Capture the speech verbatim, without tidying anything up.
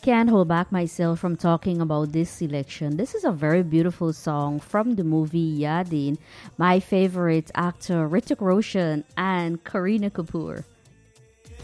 can't hold back myself from talking about this selection. This is a very beautiful song from the movie Yadin. My favorite actor, Ritik Roshan and Kareena Kapoor.